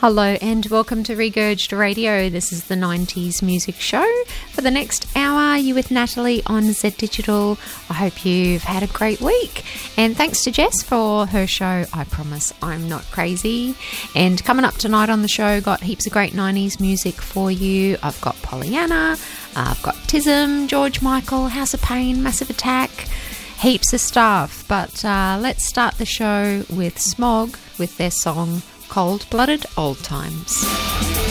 Hello and welcome to Regurged Radio. This is the 90s music show. For the next hour, you with Natalie on Z Digital. I hope you've had a great week. And thanks to Jess for her show, I Promise I'm Not Crazy. And coming up tonight on the show, got heaps of great 90s music for you. I've got Pollyanna, I've got Tism, George Michael, House of Pain, Massive Attack, heaps of stuff. But let's start the show with Smog with their song Cold-Blooded Old Times.